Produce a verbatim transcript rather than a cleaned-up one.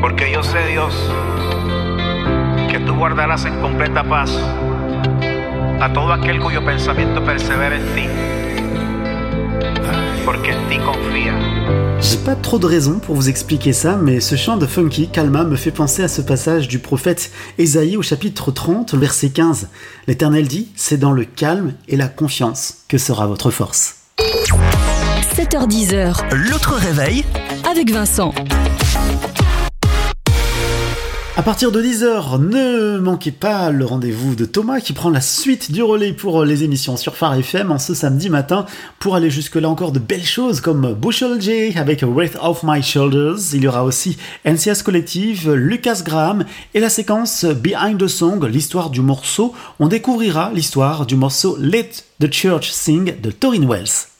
Porque yo sé, Dios, que tú guardarás en completa paz a todo aquel cuyo pensamiento persevera en ti, porque en ti confía. J'ai pas trop de raisons pour vous expliquer ça, mais ce chant de Funky Kalma me fait penser à ce passage du prophète Ésaïe au chapitre trente, verset quinze. L'Éternel dit, c'est dans le calme et la confiance que sera votre force. sept heures dix, l'autre réveil avec Vincent. À partir de dix heures, ne manquez pas le rendez-vous de Thomas qui prend la suite du relais pour les émissions sur Phare F M en ce samedi matin pour aller jusque-là encore de belles choses comme Bushel J avec Wraith Off My Shoulders. Il y aura aussi N C S Collective, Lucas Graham et la séquence Behind the Song, l'histoire du morceau. On découvrira l'histoire du morceau Let the Church Sing de Torrin Wells.